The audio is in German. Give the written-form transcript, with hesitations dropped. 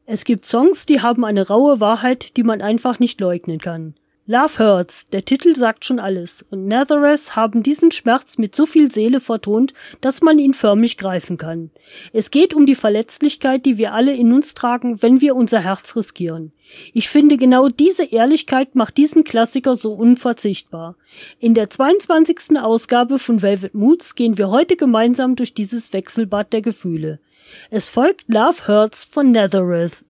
Es gibt Songs, die haben eine raue Wahrheit, die man einfach nicht leugnen kann. Love Hurts, der Titel sagt schon alles, und Nazareth haben diesen Schmerz mit so viel Seele vertont, dass man ihn förmlich greifen kann. Es geht um die Verletzlichkeit, die wir alle in uns tragen, wenn wir unser Herz riskieren. Ich finde, genau diese Ehrlichkeit macht diesen Klassiker so unverzichtbar. In der 22. Ausgabe von Velvet Moods gehen wir heute gemeinsam durch dieses Wechselbad der Gefühle. Es folgt Love Hurts von Nazareth.